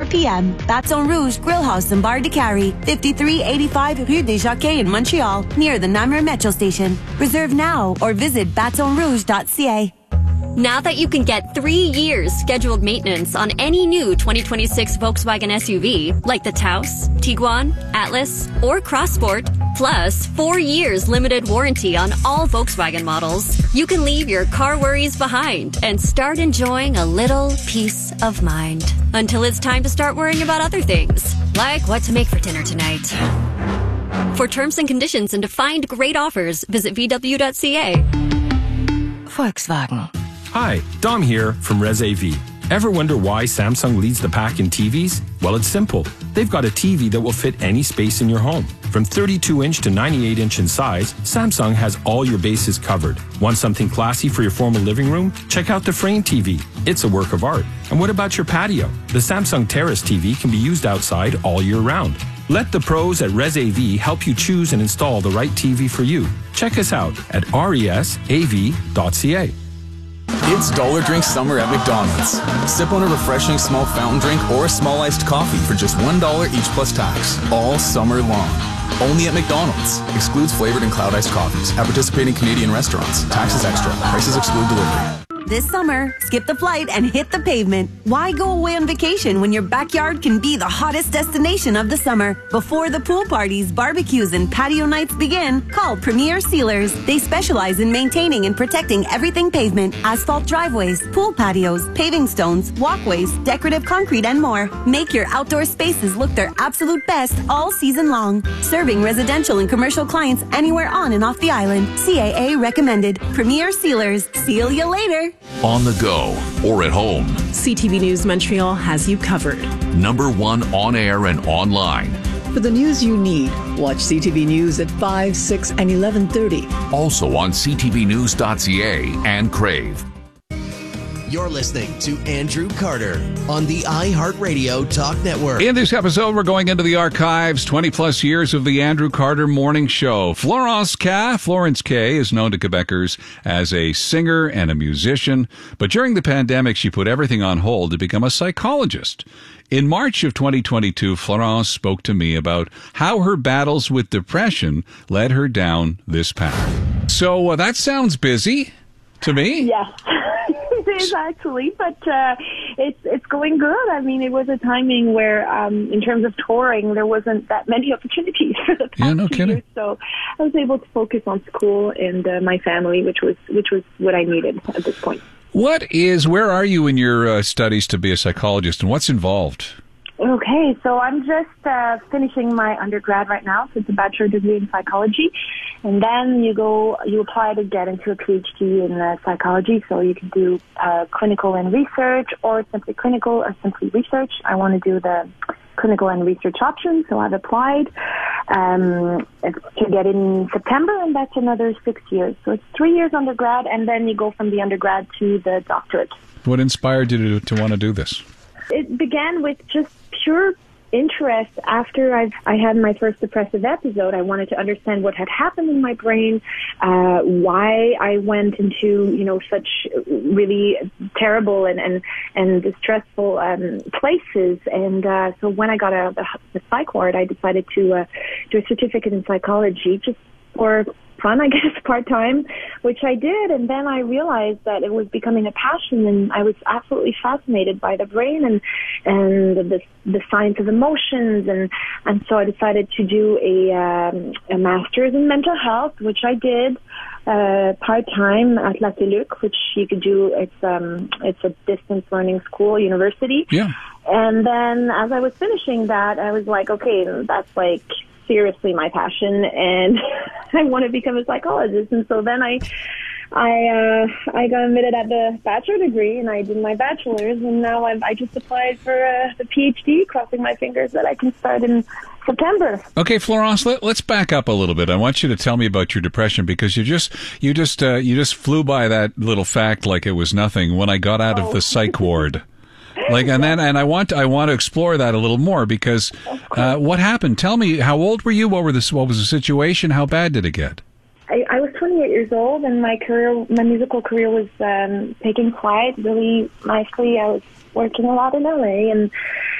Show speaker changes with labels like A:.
A: p.m. Baton Rouge Grill House and Bar de Carry, 5385 Rue des Jockeys in Montreal, near the Namur Metro Station. Reserve now or visit batonrouge.ca.
B: Now that you can get 3 years scheduled maintenance on any new 2026 Volkswagen SUV, like the Taos, Tiguan, Atlas, or Crossport, plus 4 years limited warranty on all Volkswagen models, you can leave your car worries behind and start enjoying a little peace of mind. Until it's time to start worrying about other things, like what to make for dinner tonight. For terms and conditions and to find great offers, visit VW.ca.
A: Volkswagen.
C: Hi, Dom here from Res AV. Ever wonder why Samsung leads the pack in TVs? Well, it's simple. They've got a TV that will fit any space in your home. From 32-inch to 98-inch in size, Samsung has all your bases covered. Want something classy for your formal living room? Check out the Frame TV. It's a work of art. And what about your patio? The Samsung Terrace TV can be used outside all year round. Let the pros at Res AV help you choose and install the right TV for you. Check us out at resav.ca.
D: It's Dollar Drink Summer at McDonald's. Sip on a refreshing small fountain drink or a small iced coffee for just $1 each plus tax, all summer long. Only at McDonald's. Excludes flavored and cloud iced coffees. At participating Canadian restaurants. Taxes extra. Prices exclude delivery.
A: This summer, skip the flight and hit the pavement. Why go away on vacation when your backyard can be the hottest destination of the summer? Before the pool parties, barbecues, and patio nights begin, call Premier Sealers. They specialize in maintaining and protecting everything pavement, asphalt driveways, pool patios, paving stones, walkways, decorative concrete, and more. Make your outdoor spaces look their absolute best all season long. Serving residential and commercial clients anywhere on and off the island. CAA recommended. Premier Sealers. Seal you later.
E: On the go or at home,
F: CTV News Montreal has you covered.
E: #1 on air and online.
F: For the news you need, watch CTV News at 5, 6, and 11:30.
E: Also on ctvnews.ca and Crave.
G: You're listening to Andrew Carter on the iHeartRadio Talk Network.
H: In this episode, we're going into the archives, 20-plus years of the Andrew Carter Morning Show. Florence K is known to Quebecers as a singer and a musician, but during the pandemic, she put everything on hold to become a psychologist. In March of 2022, Florence spoke to me about how her battles with depression led her down this path. So that sounds busy to me.
I: Yes. It is actually, but it's going good. I mean, it was a timing where, in terms of touring, there wasn't that many opportunities for the past 2 years. So I was able to focus on school and my family, which was what I needed at this point.
H: Where are you in your studies to be a psychologist, and what's involved?
I: Okay, so I'm just finishing my undergrad right now. So it's a bachelor degree in psychology. And then you apply to get into a PhD in psychology. So you can do clinical and research, or simply clinical or simply research. I want to do the clinical and research option. So I've applied to get in September, and that's another 6 years. So it's 3 years undergrad, and then you go from the undergrad to the doctorate.
H: What inspired you to want to do this?
I: It began with just pure interest after I had my first depressive episode. I wanted to understand what had happened in my brain, why I went into, such really terrible and distressful places. And so when I got out of the psych ward, I decided to do a certificate in psychology just for fun, I guess, part-time, which I did. And then I realized that it was becoming a passion, and I was absolutely fascinated by the brain and the science of emotions. And so I decided to do a master's in mental health, which I did part-time at La Teluc, which you could do. It's a distance learning school, university.
H: Yeah.
I: And then as I was finishing that, I was like, okay, that's like seriously my passion, and I want to become a psychologist. And so then I got admitted at the bachelor degree, and I did my bachelor's, and now I just applied for the PhD, crossing my fingers that I can start in September.
H: Okay, Florence, let's back up a little bit. I want you to tell me about your depression, because you just flew by that little fact like it was nothing when I got out of the psych ward. And I want to explore that a little more, because what happened? Tell me, how old were you? What was the situation? How bad did it get?
I: I was 28 years old, and my musical career was taking flight really nicely. I was working a lot in LA, and